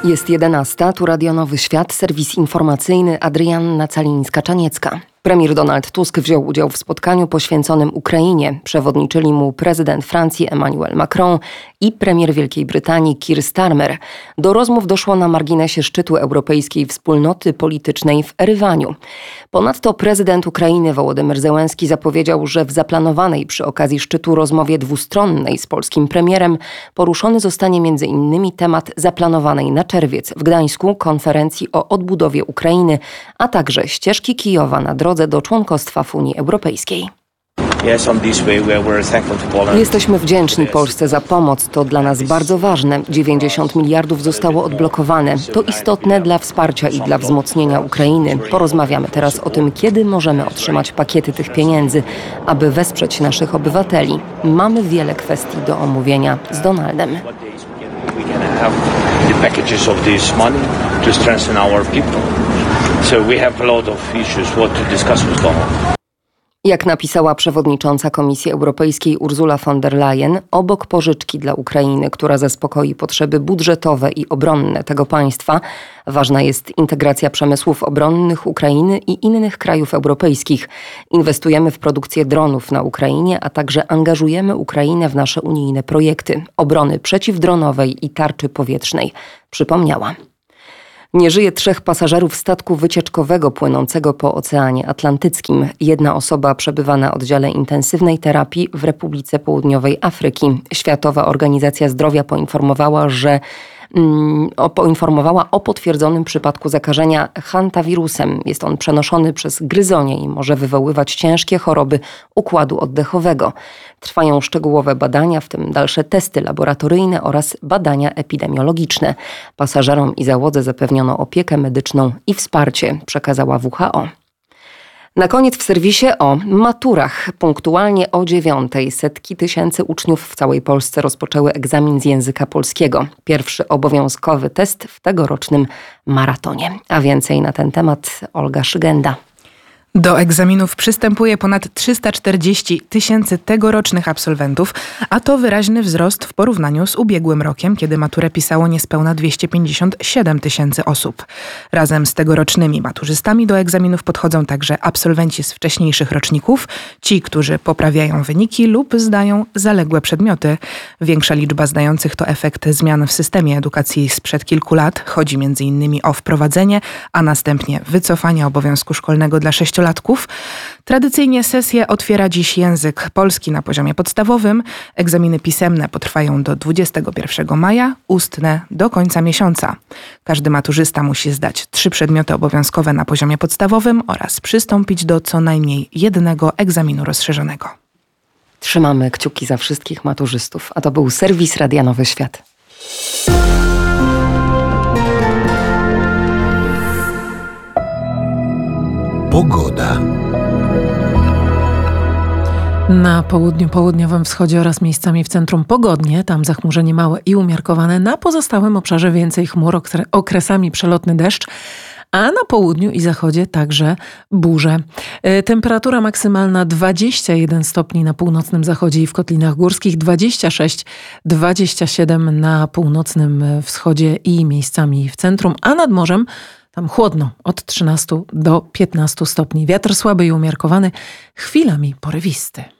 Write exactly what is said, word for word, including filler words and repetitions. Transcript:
Jest jedenasta, tu Radio Nowy Świat, serwis informacyjny Adrianna Calińska-Czaniecka. Premier Donald Tusk wziął udział w spotkaniu poświęconym Ukrainie. Przewodniczyli mu prezydent Francji Emmanuel Macron i premier Wielkiej Brytanii Keir Starmer. Do rozmów doszło na marginesie szczytu Europejskiej Wspólnoty Politycznej w Erywaniu. Ponadto prezydent Ukrainy Wołodymyr Zełenski zapowiedział, że w zaplanowanej przy okazji szczytu rozmowie dwustronnej z polskim premierem poruszony zostanie między innymi temat zaplanowanej na czerwiec w Gdańsku konferencji o odbudowie Ukrainy, a także ścieżki Kijowa na drodze do członkostwa w Unii Europejskiej. Jesteśmy wdzięczni Polsce za pomoc. To dla nas bardzo ważne. dziewięćdziesiąt miliardów zostało odblokowane. To istotne dla wsparcia i dla wzmocnienia Ukrainy. Porozmawiamy teraz o tym, kiedy możemy otrzymać pakiety tych pieniędzy, aby wesprzeć naszych obywateli. Mamy wiele kwestii do omówienia z Donaldem. Jak napisała przewodnicząca Komisji Europejskiej Ursula von der Leyen, obok pożyczki dla Ukrainy, która zaspokoi potrzeby budżetowe i obronne tego państwa, ważna jest integracja przemysłów obronnych Ukrainy i innych krajów europejskich. Inwestujemy w produkcję dronów na Ukrainie, a także angażujemy Ukrainę w nasze unijne projekty obrony przeciwdronowej i tarczy powietrznej, przypomniała. Nie żyje trzech pasażerów statku wycieczkowego płynącego po Oceanie Atlantyckim. Jedna osoba przebywa na oddziale intensywnej terapii w Republice Południowej Afryki. Światowa Organizacja Zdrowia poinformowała, że mm, o, poinformowała o potwierdzonym przypadku zakażenia hantawirusem. Jest on przenoszony przez gryzonie i może wywoływać ciężkie choroby układu oddechowego. Trwają szczegółowe badania, w tym dalsze testy laboratoryjne oraz badania epidemiologiczne. Pasażerom i załodze zapewniono opiekę medyczną i wsparcie, przekazała W H O. Na koniec w serwisie o maturach. Punktualnie o dziewiątej setki tysięcy uczniów w całej Polsce rozpoczęły egzamin z języka polskiego. Pierwszy obowiązkowy test w tegorocznym maratonie. A więcej na ten temat Olga Szygenda. Do egzaminów przystępuje ponad trzysta czterdzieści tysięcy tegorocznych absolwentów, a to wyraźny wzrost w porównaniu z ubiegłym rokiem, kiedy maturę pisało niespełna dwieście pięćdziesiąt siedem tysięcy osób. Razem z tegorocznymi maturzystami do egzaminów podchodzą także absolwenci z wcześniejszych roczników, ci, którzy poprawiają wyniki lub zdają zaległe przedmioty. Większa liczba zdających to efekt zmian w systemie edukacji sprzed kilku lat. Chodzi między innymi o wprowadzenie, a następnie wycofanie obowiązku szkolnego dla sześciolatków. Tradycyjnie sesję otwiera dziś język polski na poziomie podstawowym. Egzaminy pisemne potrwają do dwudziestego pierwszego maja, ustne do końca miesiąca. Każdy maturzysta musi zdać trzy przedmioty obowiązkowe na poziomie podstawowym oraz przystąpić do co najmniej jednego egzaminu rozszerzonego. Trzymamy kciuki za wszystkich maturzystów, a to był serwis Radia Nowy Świat. Pogoda. Na południu, południowym wschodzie oraz miejscami w centrum pogodnie, tam zachmurzenie małe i umiarkowane, na pozostałym obszarze więcej chmur, okresami przelotny deszcz, a na południu i zachodzie także burze. Temperatura maksymalna dwadzieścia jeden stopni na północnym zachodzie i w kotlinach górskich, dwadzieścia sześć dwadzieścia siedem na północnym wschodzie i miejscami w centrum, a nad morzem tam chłodno, od trzynastu do piętnastu stopni. Wiatr słaby i umiarkowany, chwilami porywisty.